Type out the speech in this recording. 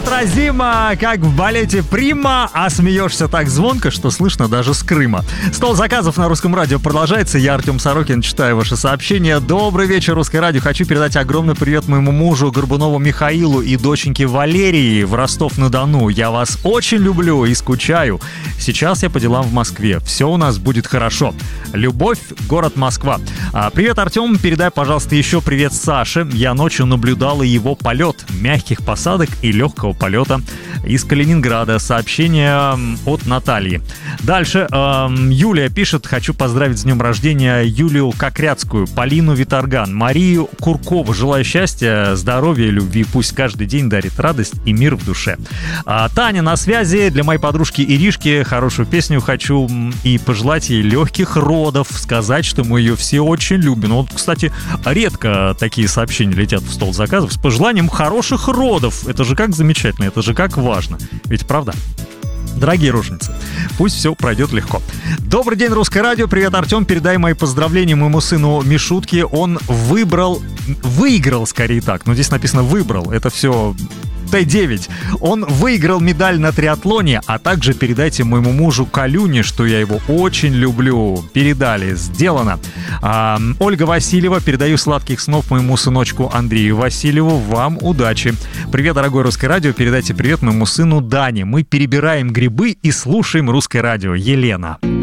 Неотразимо, как в балете «Прима», а смеешься так звонко, что слышно даже с Крыма. Стол заказов на Русском радио продолжается. Я, Артем Сорокин, читаю ваши сообщения. Добрый вечер, Русское радио. Хочу передать огромный привет моему мужу Горбунову Михаилу и доченьке Валерии в Ростов-на-Дону. Я вас очень люблю и скучаю. Сейчас я по делам в Москве. Все у нас будет хорошо. Любовь, город Москва. Привет, Артем. Передай, пожалуйста, еще привет Саше. Я ночью наблюдала его полет мягких посадок и легкого полета из Калининграда. Сообщение от Натальи. Дальше Юлия пишет: хочу поздравить с днем рождения Юлию Кокряцкую, Полину Виторган, Марию Куркову. Желаю счастья, здоровья, любви. Пусть каждый день дарит радость и мир в душе. Таня на связи. Для моей подружки Иришки хорошую песню хочу и пожелать ей легких родов. Сказать, что мы ее все очень любим. Вот, кстати, редко такие сообщения летят в стол заказов с пожеланием хороших родов. Это же как замечательно, это же как важно. Ведь правда? Дорогие роженицы, пусть все пройдет легко. Добрый день, Русское радио. Привет, Артем. Передай мои поздравления моему сыну Мишутке. Он выиграл, скорее так. Но здесь написано «выбрал». Это все Т9. Он выиграл медаль на триатлоне, а также передайте моему мужу Калюне, что я его очень люблю. Передали. Сделано. Ольга Васильева. Передаю сладких снов моему сыночку Андрею Васильеву. Вам удачи. Привет, дорогое Русское радио. Передайте привет моему сыну Дане. Мы перебираем грибы и слушаем Русское радио. Елена.